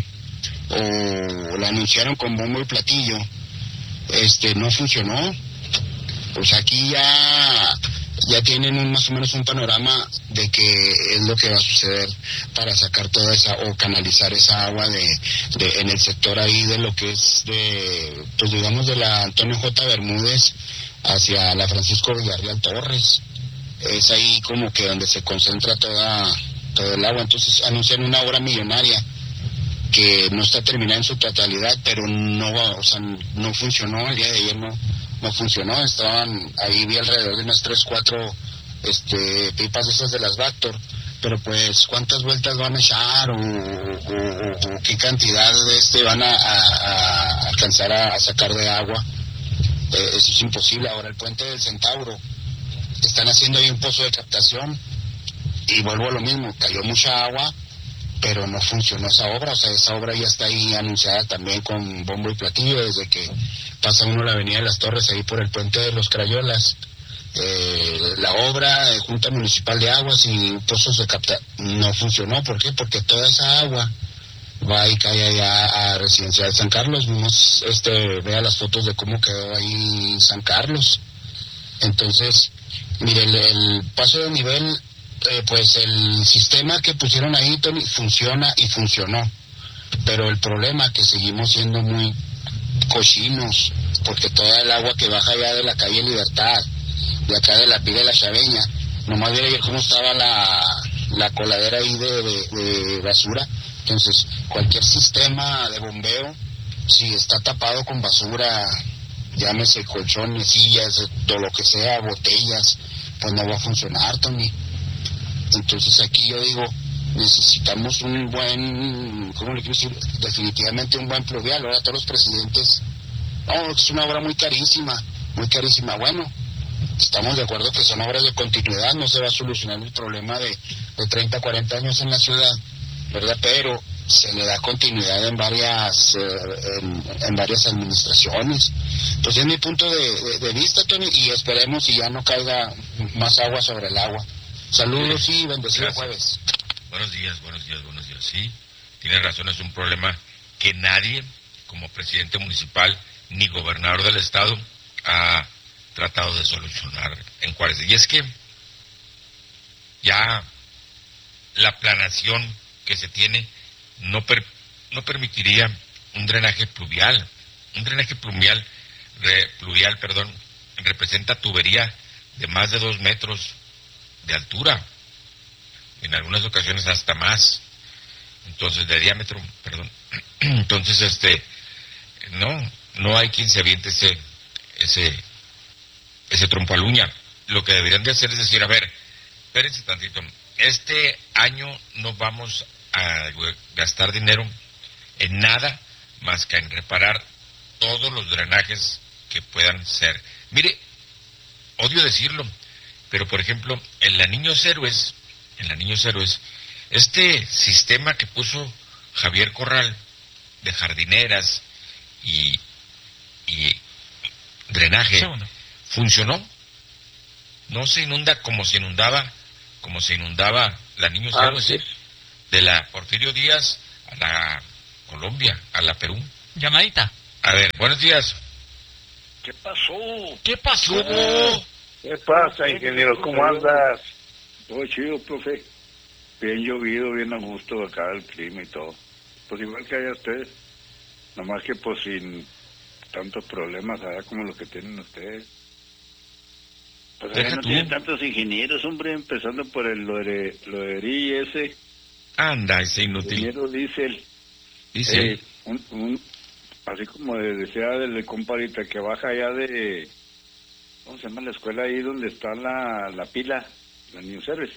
o la anunciaron con bombo y platillo, este, no funcionó. Pues aquí ya, ya tienen un, más o menos un panorama de qué es lo que va a suceder para sacar toda esa, o canalizar esa agua de, de en el sector ahí de lo que es de, pues digamos de la Antonio J. Bermúdez hacia la Francisco Villarreal Torres. Es ahí como que donde se concentra toda todo el agua. Entonces anuncian una obra millonaria que no está terminada en su totalidad, pero no va, o sea, no funcionó. El día de ayer no, no funcionó. Estaban ahí, vi alrededor de unas tres, cuatro este, pipas esas de las Vactor, pero pues cuántas vueltas van a echar o, o, o, o qué cantidad de este van a, a, a alcanzar a, a sacar de agua. Eh, eso es imposible. Ahora el puente del Centauro, están haciendo ahí un pozo de captación y vuelvo a lo mismo, cayó mucha agua pero no funcionó esa obra. O sea, esa obra ya está ahí anunciada también con bombo y platillo desde que pasa uno la avenida de las Torres ahí por el puente de los Crayolas. Eh, la obra de Junta Municipal de Aguas y pozos de captación no funcionó. ¿Por qué? Porque toda esa agua va y cae allá a Residencial San Carlos. Vimos, este, vea las fotos de cómo quedó ahí San Carlos. Entonces, mire, el, el paso de nivel, eh, pues el sistema que pusieron ahí, Tony, funciona y funcionó. Pero el problema es que seguimos siendo muy cochinos, porque toda el agua que baja allá de la calle Libertad, de acá de la Pila de la Chaveña, nomás ver ayer cómo estaba la, la coladera ahí de, de, de basura. Entonces, cualquier sistema de bombeo, si está tapado con basura, llámese colchones, sillas, todo lo que sea, botellas, pues no va a funcionar, Tony. Entonces aquí yo digo, necesitamos un buen, ¿cómo le quiero decir? Definitivamente un buen pluvial. Ahora todos los presidentes, no, es una obra muy carísima, muy carísima. Bueno, estamos de acuerdo que son obras de continuidad, no se va a solucionar el problema de, de treinta, cuarenta años en la ciudad, ¿verdad? Pero se le da continuidad en varias eh, en, en varias administraciones. Pues es mi punto de, de, de vista, Tony, y esperemos y ya no caiga más agua sobre el agua. Saludos y bendecido jueves. Buenos días, buenos días, buenos días. Sí, tiene razón, es un problema que nadie, como presidente municipal ni gobernador del estado, ha tratado de solucionar en Juárez. Y es que ya la planación que se tiene no, per, no permitiría un drenaje pluvial. Un drenaje pluvial, re, pluvial, perdón, representa tubería de más de dos metros de altura, en algunas ocasiones hasta más, entonces de diámetro, perdón. Entonces, este, no, no hay quien se aviente ese, ese, ese trompo a la uña. Lo que deberían de hacer es decir, a ver, espérense tantito, este año no vamos a gastar dinero en nada más que en reparar todos los drenajes que puedan ser. Mire, odio decirlo, pero por ejemplo, en la Niños Héroes, en la Niños Héroes, este sistema que puso Javier Corral de jardineras y, y drenaje, Segundo. funcionó. No se inunda como se inundaba, como se inundaba la Niños ah, Héroes, sí. de la Porfirio Díaz a la Colombia, a la Perú. Llamadita. A ver, buenos días. ¿Qué pasó? ¿Qué pasó? ¿Qué pasa, ingeniero? ¿Cómo andas? Todo chido, profe. Bien llovido, bien a gusto acá el clima y todo. Pues igual que allá ustedes. Nomás que pues sin tantos problemas allá como los que tienen ustedes. Pues allá no tienen tantos ingenieros, hombre, empezando por el lo de, lo de Eri ese. Anda, ese inútil. Ingeniero Diesel. Diesel. Eh, un, un, así como decía del compadrita que baja allá de... ¿Cómo se llama la escuela ahí donde está la, la pila? La Niños Héroes.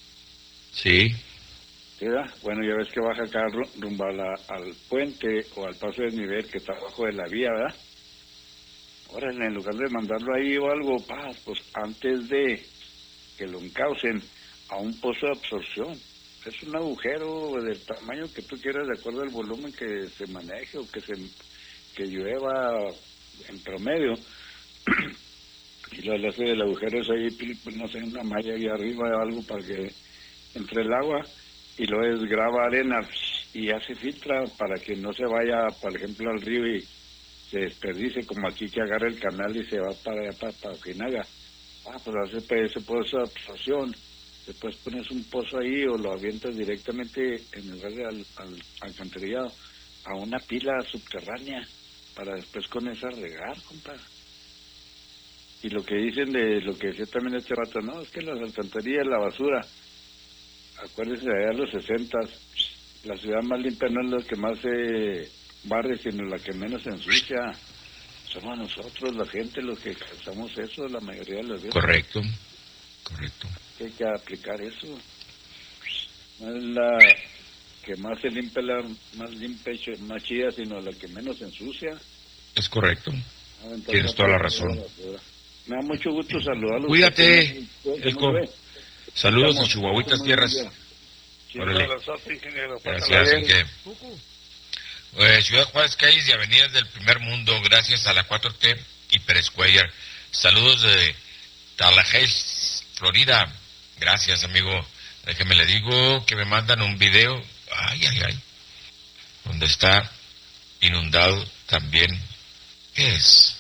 Sí. ¿Sí, verdad? Bueno, ya ves que baja acá rumbo a la, al puente o al paso de nivel que está abajo de la vía, ¿verdad? Ahora, en lugar de mandarlo ahí o algo, pa, pues antes de que lo encaucen a un pozo de absorción. Es un agujero del tamaño que tú quieras, de acuerdo al volumen que se maneje o que se que llueva en promedio. Y lo hace del agujero es ahí, pues, no sé, una malla ahí arriba o algo para que entre el agua, y luego desgrava arena y ya se filtra para que no se vaya, por ejemplo, al río y se desperdice, como aquí que agarra el canal y se va para allá, para, para Ojinaga. Ah, pues hace ese pozo de absorción. Después pones un pozo ahí o lo avientas directamente en lugar de al, al alcantarillado a una pila subterránea para después con esa regar, compadre. Y lo que dicen de lo que decía también este rato, no, es que las alcantarillas, la basura, acuérdense de allá los sesentas, la ciudad más limpia no es la que más se barre, sino la que menos se ensucia. Somos nosotros, la gente, los que causamos eso, la mayoría de las veces. Correcto, correcto. Hay que aplicar eso. No es la que más se limpia, la más limpia, más chida, sino la que menos se ensucia. Es correcto. Tienes toda la razón. Me da mucho gusto saludarlos. Cuídate, Elco. Saludos a Chihuahuitas Tierras. Órale. Gracias, Inge. Eh, Ciudad Juárez, calles y avenidas del primer mundo, gracias a la cuatro T y Pérez Cuellar. Saludos de Tallahassee, Florida. Gracias, amigo. Déjeme le digo que me mandan un video. Ay, ay, ay. Donde está inundado también. ¿Qué es?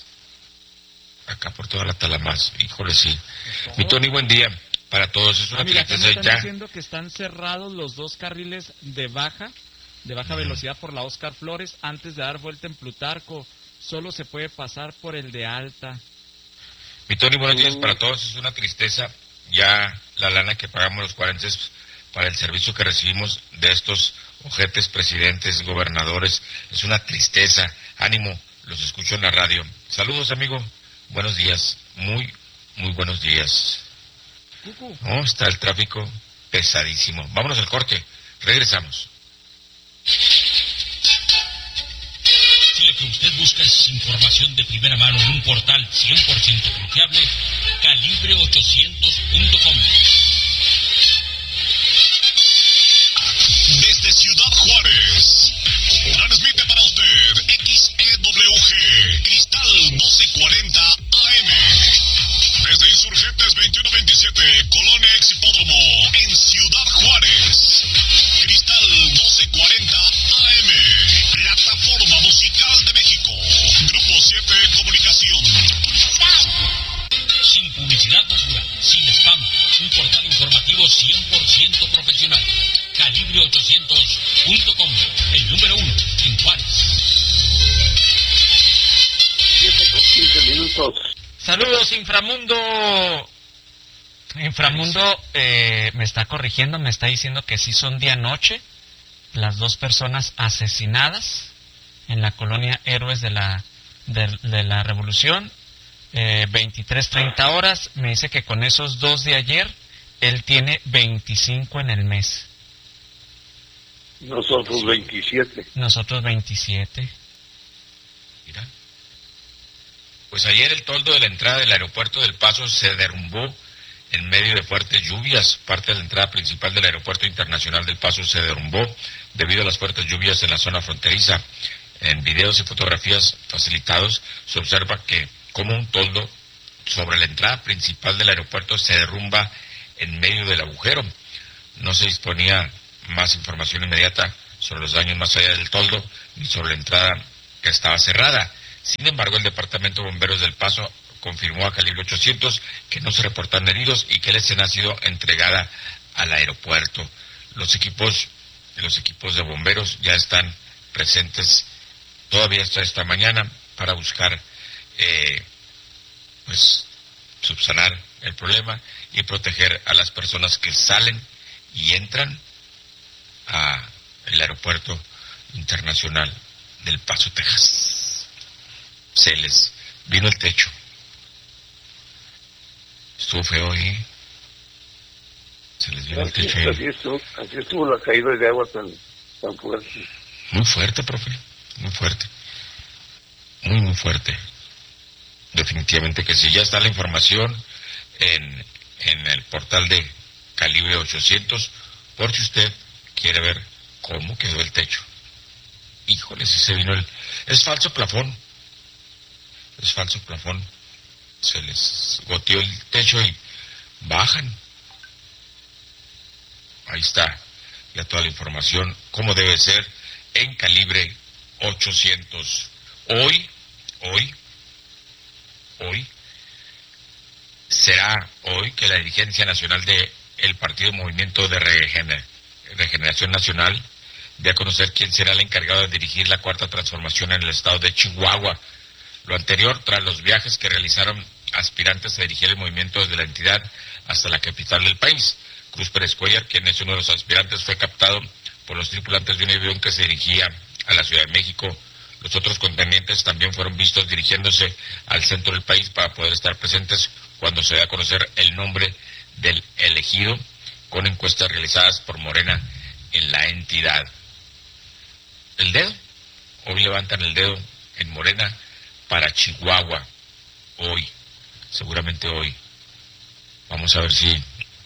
Acá por toda la Talamás. Híjole, sí. Oh. Mi Tony, buen día para todos. Es una ah, mira, acá me están ya. diciendo que están cerrados los dos carriles de baja, de baja uh-huh. velocidad por la Óscar Flores antes de dar vuelta en Plutarco. Solo se puede pasar por el de alta. Mi Tony, buenos días para todos. Es una tristeza ya la lana que pagamos los cuarenses para el servicio que recibimos de estos ojetes presidentes, gobernadores. Es una tristeza. Ánimo, los escucho en la radio. Saludos, amigo. Buenos días. Muy, muy buenos días. No, está el tráfico pesadísimo. Vámonos al corte. Regresamos. Si lo que usted busca es información de primera mano en un portal cien por ciento confiable, calibre ochocientos punto com. Desde Ciudad Juárez, transmite para usted X E W G, Cristal doce cuarenta A M. Desde Insurgentes veintiuno veintisiete, Colonia Ex Hipódromo, en Ciudad Juárez. Saludos, Inframundo. Inframundo eh, me está corrigiendo, me está diciendo que sí son día-noche las dos personas asesinadas en la colonia Héroes de la, de, de la Revolución. Eh, veintitrés treinta horas. Me dice que con esos dos de ayer, él tiene veinticinco en el mes. Nosotros veintisiete. Nosotros veintisiete. Mira. Pues ayer el toldo de la entrada del aeropuerto del Paso se derrumbó en medio de fuertes lluvias. Parte de la entrada principal del aeropuerto internacional del Paso se derrumbó debido a las fuertes lluvias en la zona fronteriza. En videos y fotografías facilitados se observa que como un toldo sobre la entrada principal del aeropuerto se derrumba en medio del agujero. No se disponía más información inmediata sobre los daños más allá del toldo ni sobre la entrada que estaba cerrada. Sin embargo, el Departamento de Bomberos del Paso confirmó a Calibre ochocientos que no se reportan heridos y que la escena ha sido entregada al aeropuerto. Los equipos, los equipos de bomberos ya están presentes todavía hasta esta mañana para buscar eh, pues subsanar el problema y proteger a las personas que salen y entran a el aeropuerto internacional del Paso, Texas. Se les vino el techo. Estuvo feo ahí. Se les vino Así, el techo ahí. así, estuvo, así estuvo la caída de agua tan, tan fuerte. Muy fuerte, profe. Muy fuerte. Muy, muy fuerte. Definitivamente que sí. Ya está la información en, en el portal de Calibre ochocientos, por si usted quiere ver cómo quedó el techo. Híjole, si se vino el... Es falso plafón. Es falso plafón. Se les goteó el techo y bajan. Ahí está ya toda la información, cómo debe ser en Calibre ochocientos. Hoy, hoy, hoy, será hoy que la dirigencia nacional de el Partido Movimiento de Regener- Regeneración Nacional dé a conocer quién será el encargado de dirigir la cuarta transformación en el estado de Chihuahua. Lo anterior tras los viajes que realizaron aspirantes a dirigir el movimiento desde la entidad hasta la capital del país. Cruz Pérez Cuellar, quien es uno de los aspirantes, fue captado por los tripulantes de un avión que se dirigía a la Ciudad de México. Los otros contendientes también fueron vistos dirigiéndose al centro del país para poder estar presentes cuando se dé a conocer el nombre del elegido con encuestas realizadas por Morena en la entidad. El dedo, hoy levantan el dedo en Morena para Chihuahua, hoy, seguramente hoy. Vamos a ver si,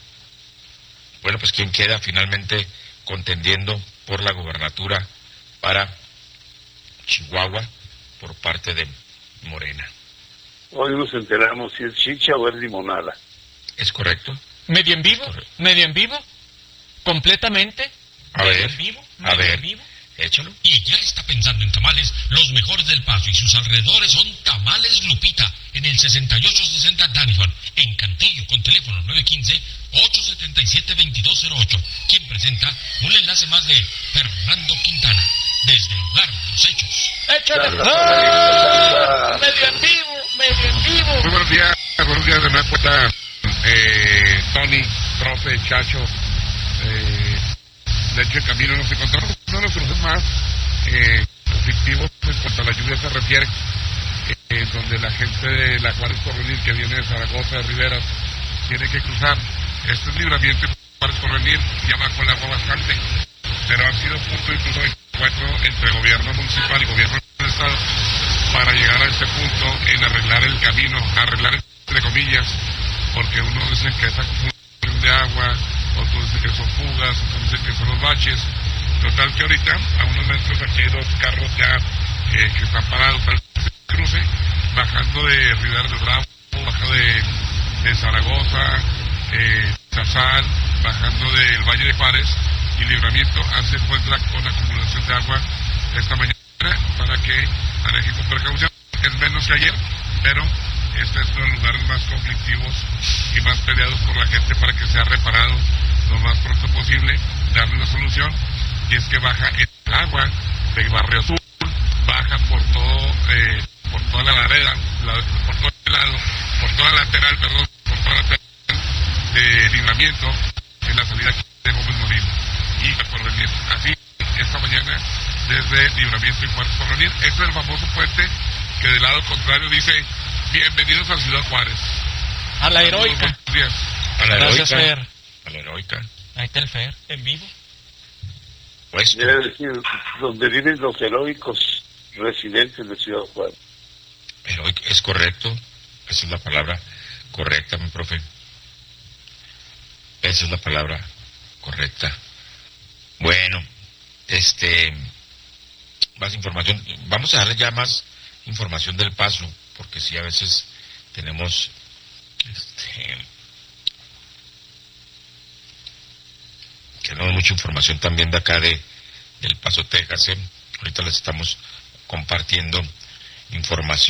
bueno, pues quién queda finalmente contendiendo por la gobernatura para Chihuahua por parte de Morena. Hoy nos enteramos si es chicha o es limonada. ¿Es correcto? ¿Medio en vivo? ¿Medio en vivo? ¿Completamente? A ¿Medio ver, en vivo? a ¿Medio ver. en vivo? Échalo. Y ya está pensando en tamales, los mejores del Paso y sus alrededores son Tamales Lupita, en el sesenta y ocho sesenta Danison, en Cantillo, con teléfono nueve uno cinco, ocho siete siete, dos dos cero ocho, quien presenta un enlace más de Fernando Quintana, desde el lugar de los hechos. ¡Échale! ¡Ah! ¡Medio en vivo! ¡Medio en vivo! Muy buenos días, buenos días de nueva cuenta, eh, Tony, profe, Chacho, eh, de hecho el camino nos encontramos uno de los cruces más eh, conflictivos en cuanto a la lluvia se refiere, eh, donde la gente de la Juárez Porvenir que viene de Zaragoza, de Rivera, tiene que cruzar. Este es libramiento de Juárez Porvenir, ya bajó el agua bastante, pero ha sido punto incluso de encuentro entre gobierno municipal y gobierno del estado para llegar a este punto en arreglar el camino, arreglar entre comillas, porque uno dice que es acumulación de agua, otros dicen que son fugas, otros dicen que son los baches. Total que ahorita, a unos metros, aquí hay dos carros ya eh, que están parados para el cruce, bajando de Rivera del Bravo, bajando de, de Zaragoza, eh, Zazal, bajando del Valle de Juárez y Libramiento, se encuentra con acumulación de agua esta mañana para que manejen con precaución. Es menos que ayer, pero este es uno de los lugares más conflictivos y más peleados por la gente para que sea reparado lo más pronto posible, darle una solución, y es que baja el agua del Barrio Sur, baja por todo, eh, por toda la vereda, la, por toda lado, por toda la lateral, perdón, por toda la lateral de Libramiento, en la salida de Gómez Morín y por venir. Así, esta mañana, desde Libramiento y Cuarto por venir. Este es el famoso puente que del lado contrario dice, bienvenidos a Ciudad Juárez. A la heroica. Buenos días. A la Gracias, heroica. Fer. A la heroica. Ahí está el Fer, en vivo. Pues, Debe decir, donde viven los heroicos residentes de Ciudad Juárez. heroica, es correcto. Esa es la palabra correcta, mi profe. Esa es la palabra correcta. Bueno, este, más información. Vamos a darle ya más información del Paso, porque sí, a veces tenemos, este, tenemos mucha información también de acá de del Paso, Texas. ¿eh? Ahorita les estamos compartiendo información.